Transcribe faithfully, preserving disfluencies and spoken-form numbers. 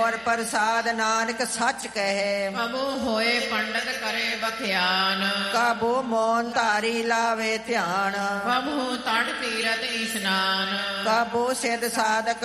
ਔਰ ਪ੍ਰਸਾਦ ਨਾਨਕ ਸੱਚ ਕਹੇ। ਕਬੂ ਹੋਏ ਪੰਡਤ ਕਰੇ ਬਖਿਆਨ, ਕਬੂ ਮੌਨ ਧਾਰੀ ਲਾਵੇ ਧਿਆਨ। ਕਬੂ ਤੜ ਤੀਰਥ ਇਸ਼ਨਾਨ, ਕਬੂ ਸਿਧ ਸਾਧਕ